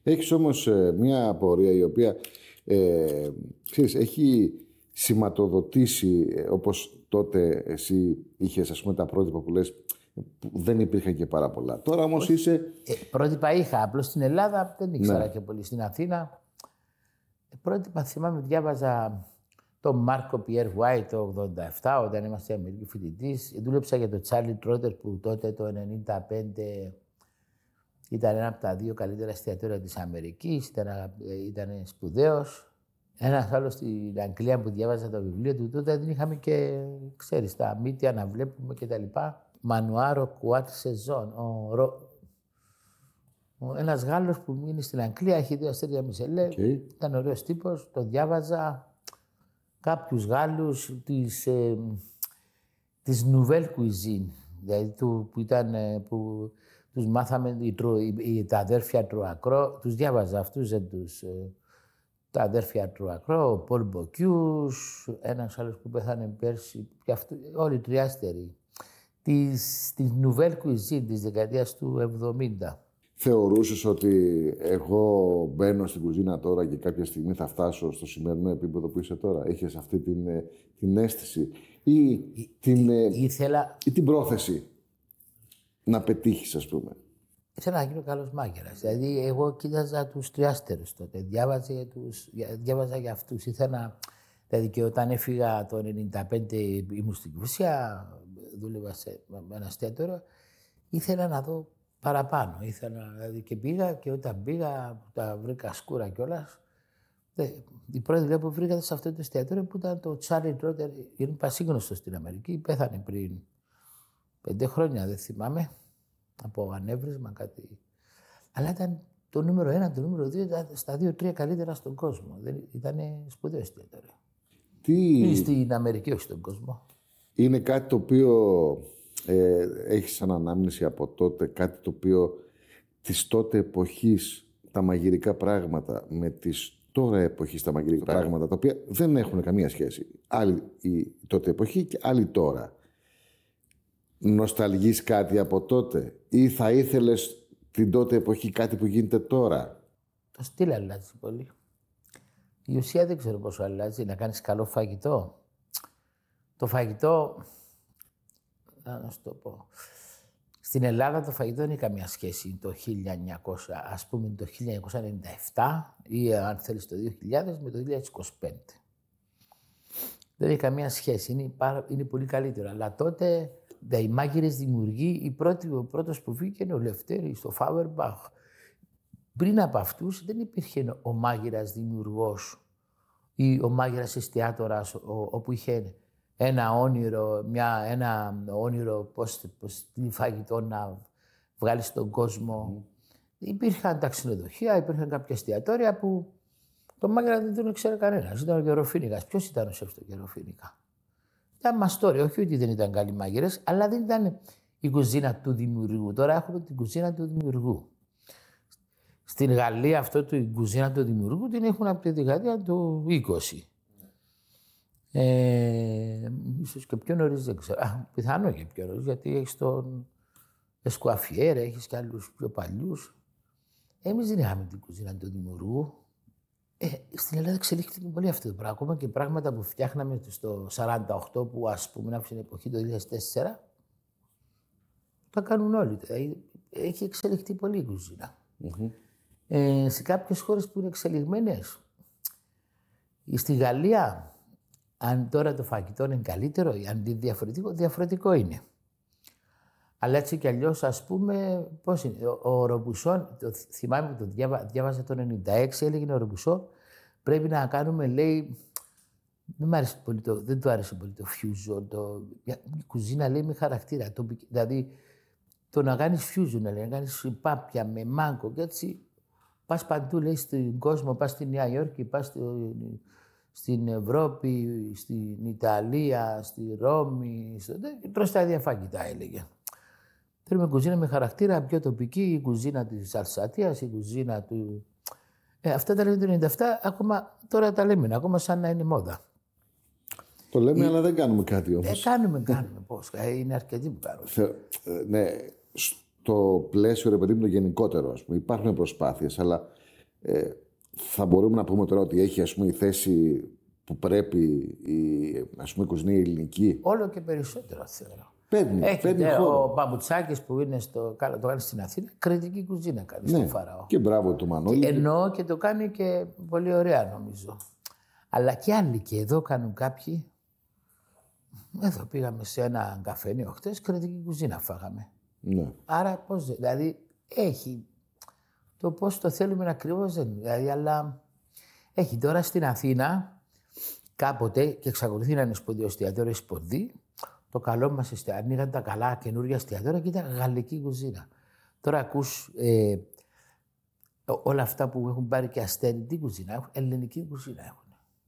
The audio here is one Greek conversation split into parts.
Έχεις όμως μια απορία η οποία ξέρεις, έχει σηματοδοτήσει, όπως τότε εσύ είχες, ας πούμε, τα πρότυπα που λες, που δεν υπήρχαν και πάρα πολλά. Τώρα όμως είσαι... Πρότυπα είχα, απλώς στην Ελλάδα δεν ήξερα Ναι. και πολύ. Στην Αθήνα, πρότυπα θυμάμαι, διάβαζα τον Μάρκο Πιέρ Γουάιτ το 87, όταν είμαστε Αμερική φοιτητής. Δούλεψα για τον Τσάρλι Τρότερ, που τότε το 95 ήταν ένα από τα 2 καλύτερα εστιατόρια της Αμερικής, ήταν σπουδαίος. Ένας άλλος στην Αγγλία που διάβαζα το βιβλίο του, τότε δεν είχαμε και, ξέρεις, τα μύτια να βλέπουμε κτλ. Μανουάρο Κουάτ Σεζόν. Ένας Γάλλος που μείνει στην Αγγλία, έχει 2 αστέρια Μισελέ. Ήταν ωραίος τύπος, το διάβαζα. Κάποιους Γάλλους της Nouvelle Cuisine, δηλαδή που τους μάθαμε τα αδέρφια Τρουακρό, τους διάβαζα αυτούς, τα αδέρφια Τρουακρό, ο Πολ Μποκιούς, ένας άλλος που πέθανε πέρσι, και όλοι οι τριάστεροι, της Nouvelle Cuisine της δεκαετίας του 70. Θεωρούσες ότι εγώ μπαίνω στην κουζίνα τώρα και κάποια στιγμή θα φτάσω στο σημερινό επίπεδο που είσαι τώρα? Είχες αυτή την αίσθηση ή την πρόθεση να πετύχεις, ας πούμε? Ήθελα να γίνω καλός μάγειρας. Δηλαδή, εγώ κοίταζα τους τριάστερους τότε. Διάβαζα για αυτούς. Δηλαδή, και όταν έφυγα το 1995, ήμουν στην Κουσία, δούλευα σε ένα εστιατόριο. Ήθελα να δω παραπάνω. Δηλαδή, και πήγα, και όταν πήγα, τα βρήκα σκούρα κιόλας. Η πρώτη δουλειά που βρήκα σε αυτό το εστιατόριο, που ήταν το Τσάρλι Τρότερ, είναι πασίγνωστο στην Αμερική. Πέθανε πριν 5 χρόνια, δεν θυμάμαι. Από ανέβρισμα κάτι. Αλλά ήταν το νούμερο 1, το νούμερο 2, ήταν στα 2-3 καλύτερα στον κόσμο. Ήταν σπουδαίο εστιατόριο. Ή στην Αμερική, όχι στον κόσμο. Είναι κάτι το οποίο έχει σαν ανάμνηση από τότε, κάτι το οποίο της τότε εποχής, τα μαγειρικά πράγματα με τις τώρα εποχής τα μαγειρικά πράγματα, τα οποία δεν έχουν καμία σχέση. Άλλη η τότε εποχή και άλλη τώρα. Νοσταλγείς κάτι από τότε ή θα ήθελες την τότε εποχή κάτι που γίνεται τώρα? Το στυλ αλλάζει πολύ. Η ουσία δεν ξέρω πόσο αλλάζει. Να κάνεις καλό φαγητό. Το φαγητό, να σου το πω, στην Ελλάδα το φαγητό δεν έχει καμία σχέση το 1900, ας πούμε το 1997 ή αν θέλεις το 2000 με το 2025. Δεν έχει καμία σχέση. Είναι πολύ καλύτερο. Αλλά τότε οι μάγειρες δημιουργοί, ο πρώτος που βγήκε είναι ο Λευτέρης, ο Φάουερμπαχ. Πριν από αυτούς δεν υπήρχε ο μάγειρας δημιουργός ή ο μάγειρας εστιατόρας, όπου είχε ένα όνειρο πώς φαγητό να βγάλει στον κόσμο. Υπήρχαν τα ξενοδοχεία, υπήρχαν κάποια εστιατόρια που το μάγειρα δεν τον ήξερε κανένας. Ήταν ο Γεροφοίνικας. Ποιος ήταν ο σεφ του Γεροφοίνικα? Ήταν μαστόρι, όχι ότι δεν ήταν καλοί μάγειρες, αλλά δεν ήταν η κουζίνα του δημιουργού. Τώρα έχουμε την κουζίνα του δημιουργού. Στην Γαλλία η κουζίνα του δημιουργού την έχουν από τη δεκαετία του 20. Ίσως και πιο νωρίς, δεν ξέρω. Πιθανό και πιο νωρίς, γιατί έχεις τον Εσκουαφιέρ, έχεις και άλλους πιο παλιούς. Εμείς δεν είχαμε την κουζίνα του δημιουργού. Στην Ελλάδα εξελίχθηκε πολύ αυτό το πράγμα. Ακόμα και πράγματα που φτιάχναμε στο 48, που ας πούμε άφησε την εποχή το 2004, τα κάνουν όλοι. Δηλαδή, έχει εξελιχθεί πολύ η κουζίνα. Σε κάποιες χώρες που είναι εξελιγμένες, στη Γαλλία, αν τώρα το φαγητό είναι καλύτερο ή αν είναι διαφορετικό είναι. Αλλά έτσι κι αλλιώς, ας πούμε, πώς είναι. Ο Ρομπουσόν, θυμάμαι που το διάβαζα το 96, έλεγε ο Ρομπουσό, πρέπει να κάνουμε, λέει, δεν του άρεσε πολύ το fusion, η κουζίνα, λέει, με χαρακτήρα. Δηλαδή, το να κάνεις fusion, λέει, να κάνεις πάπια με μάγκο και έτσι, πας παντού, λέει, στον κόσμο, πας στη Νέα Υόρκη, πας στην Ευρώπη, στην Ιταλία, στη Ρώμη, τρως τα ίδια φαγητά, έλεγε. Θέλουμε κουζίνα με χαρακτήρα, πιο τοπική, η κουζίνα της Αλσατίας, η κουζίνα του... αυτά τα λέμε το 97, ακόμα τώρα τα λέμε, ακόμα σαν να είναι μόδα. Το λέμε, αλλά δεν κάνουμε κάτι όμως. Κάνουμε, πώς. Είναι αρκετοί που κάνουμε. Ναι, στο πλαίσιο, ρε παιδί μου, το γενικότερο, ας πούμε, υπάρχουν προσπάθειες, αλλά Θα μπορούμε να πούμε τώρα ότι έχει, ας πούμε, η θέση που πρέπει ας πούμε, η κουζίνα η ελληνική. Όλο και περισσότερο θεωρώ. Παίρνει χώρο. Ο Παπουτσάκης που είναι το κάνει στην Αθήνα, κριτική κουζίνα κάνει στο Φαραώ. Και μπράβο του Μανώλη. Ενώ και το κάνει και πολύ ωραία νομίζω. Αλλά και άλλοι και εδώ κάνουν κάποιοι. Εδώ πήγαμε σε ένα καφενείο χτες, κριτική κουζίνα φάγαμε. Ναι. Άρα πώς, δηλαδή έχει το πώς το θέλουμε ακριβώς δεν είναι. Δηλαδή, αλλά έχει τώρα στην Αθήνα κάποτε και εξακολουθεί να είναι σπουδαίο εστιατόριο σπουδή. Το καλό μας ανοίγαν τα καλά καινούργια εστιατόρια και ήταν γαλλική κουζίνα. Τώρα ακούς όλα αυτά που έχουν πάρει και αστέρι, τι κουζίνα έχουν, ελληνική κουζίνα έχουν.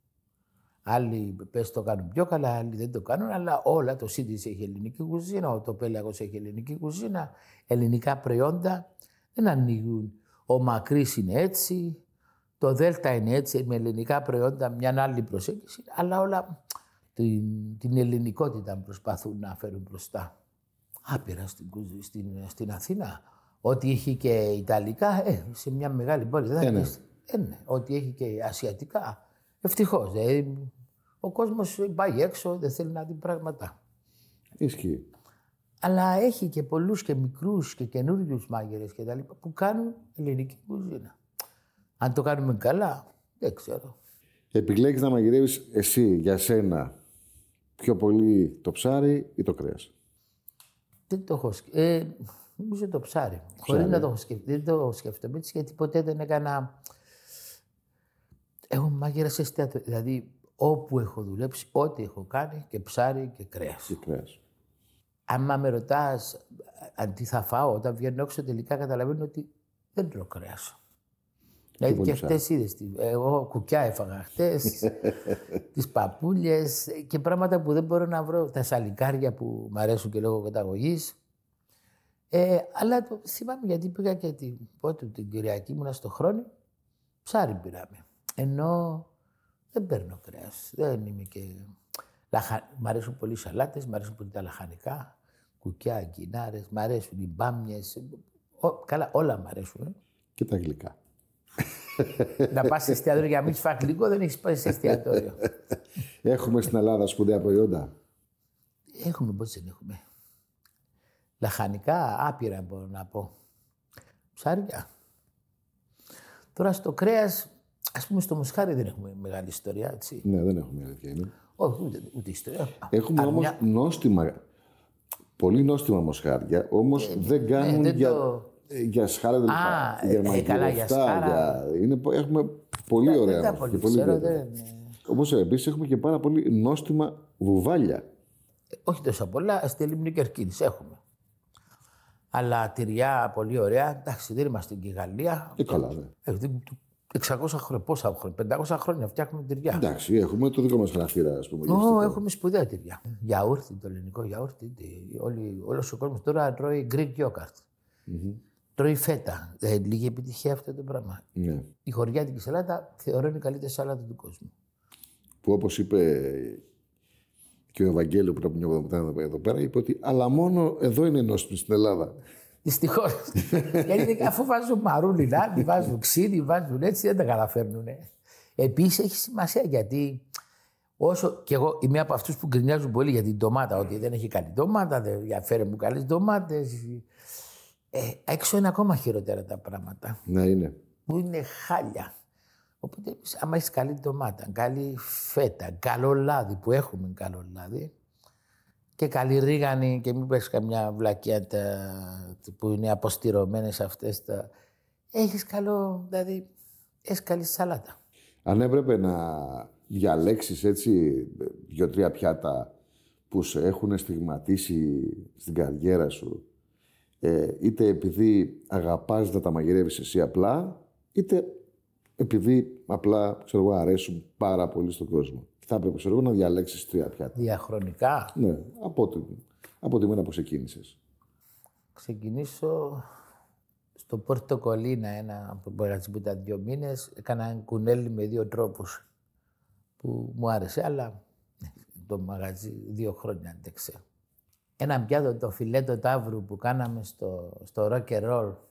Άλλοι πες το κάνουν πιο καλά, άλλοι δεν το κάνουν, αλλά όλα το Σίτις έχει ελληνική κουζίνα, το Πέλαγος έχει ελληνική κουζίνα, ελληνικά προϊόντα δεν ανοίγουν. Ο Μακρύς είναι έτσι, το Δέλτα είναι έτσι, με ελληνικά προϊόντα, μια άλλη προσέγγιση, αλλά όλα την ελληνικότητα προσπαθούν να φέρουν μπροστά. Άπειρα στην Αθήνα. Ό,τι είχε και Ιταλικά, σε μια μεγάλη πόλη. Ναι. Ό,τι έχει και Ασιατικά. Ευτυχώς. Ο κόσμος πάει έξω, δεν θέλει να δει πράγματα. Ισχύει. Αλλά έχει και πολλούς και μικρούς και καινούριους μάγειρες και τα λοιπά που κάνουν ελληνική κουζίνα. Αν το κάνουμε καλά, δεν ξέρω. Επιλέγεις να μαγειρεύεις εσύ για σένα πιο πολύ το ψάρι ή το κρέας? Δεν το έχω σκεφτεί. Νομίζω το ψάρι. Χωρίς να το έχω σκεφτεί. Δεν το σκέφτομαι έτσι γιατί ποτέ δεν έκανα. Έχω μάγειρα σε εστιατόριο. Δηλαδή όπου έχω δουλέψει, ό,τι έχω κάνει και ψάρι και κρέας. Άμα με ρωτάς αν τι θα φάω, όταν βγαίνω έξω τελικά καταλαβαίνω ότι δεν τρώω κρέας. Δηλαδή και χτες είδες, εγώ κουκιά έφαγα χτες, τις παπούλιες και πράγματα που δεν μπορώ να βρω, τα σαλικάρια που μ' αρέσουν και λόγω καταγωγής. Αλλά το θυμάμαι γιατί πήγα και την Κυριακή ήμουνα στο Χρόνι, ψάρι πήραμε. Ενώ δεν παίρνω κρέας, δεν είμαι και... Μ' αρέσουν πολύ οι σαλάτες, μ' αρέσουν πολύ τα λαχανικά, κουκιά, αγκινάρες, μ' αρέσουν οι μπάμιες, καλά όλα μ' αρέσουν. Και τα γλυκά. Να πας σε εστιατόριο για να μην φας γλυκό, δεν έχεις πάει σε εστιατόριο. Έχουμε στην Ελλάδα σπουδαία προϊόντα. Έχουμε, πώς δεν έχουμε. Λαχανικά, άπειρα μπορώ να πω. Ψάρια. Τώρα στο κρέας, ας πούμε στο μοσχάρι δεν έχουμε μεγάλη ιστορία, έτσι. Ναι, δεν έχουμε αλήθεια είναι. Όχι, ούτε ιστορία. Έχουμε όμως νόστιμα, πολύ νόστιμα μοσχάρια, όμως δεν κάνουν για σχάρα, δηλαδή. Καλά, για σχάρα. Έχουμε πολύ ωραία. Δεν τα πολύ ξέρω, Όπως επίσης έχουμε και πάρα πολύ νόστιμα βουβάλια. Όχι τόσο πολλά, στη Λίμνη Κερκίνης έχουμε. Αλλά τυριά πολύ ωραία. Εντάξει, δεν είμαστε και η Γαλλία. Καλά, ναι. 600 χρόνια, πόσα χρόνια, 500 χρόνια φτιάχνουμε τυριά. Εντάξει, έχουμε το δικό μας χαρακτήρα, ας πούμε. Έχουμε σπουδαία τυριά. Γιαούρτι, το ελληνικό γιαούρτι. Όλος ο κόσμος τώρα τρώει Greek yogurt. Τρώει φέτα. Λίγη επιτυχία αυτό το πράγμα. Ναι. Η χωριάτικη σαλάτα θεωρώ είναι η καλύτερη σαλάτα του κόσμου. Που όπως είπε και ο Ευαγγέλιο που ήταν εδώ πέρα, είπε ότι αλλά μόνο εδώ είναι νόστιμη στην Ελλάδα. Δυστυχώς. Γιατί αφού βάζουν μαρούλι, λάδι, βάζουν ξύδι, βάζουν έτσι, δεν τα καταφέρνουν. Επίσης έχει σημασία γιατί όσο και εγώ είμαι από αυτούς που γκρινιάζουν πολύ για την ντομάτα, ότι δεν έχει καλή ντομάτα, δεν φέρε μου καλές ντομάτες. Έξω είναι ακόμα χειρότερα τα πράγματα. Ναι, είναι. Που είναι χάλια. Οπότε, άμα έχεις καλή ντομάτα, καλή φέτα, καλό λάδι, που έχουμε καλό λάδι, και καλή ρίγανη και μην πες καμιά βλακιά που είναι αποστηρωμένες αυτές. Έχεις καλό, δηλαδή, έχεις καλή σαλάτα. Αν έπρεπε να διαλέξεις έτσι 2-3 πιάτα που σε έχουν στιγματίσει στην καριέρα σου, είτε επειδή αγαπάς να τα μαγειρεύεις εσύ απλά, είτε επειδή απλά, ξέρω εγώ, αρέσουν πάρα πολύ στον κόσμο. Θα έπρεπε, ξέρω εγώ, να διαλέξεις 3 πιάτα. Διαχρονικά. Ναι, από τη μέρα που ξεκίνησες. Ξεκινήσω στο Πορτοκολίνα, ένα μαγαζί που ήταν 2 μήνες. Έκανα ένα κουνέλι με 2 τρόπους που μου άρεσε, αλλά το μαγαζί 2 χρόνια άντεξε. Ένα πιάτο, το φιλέτο ταύρου που κάναμε στο rock and roll,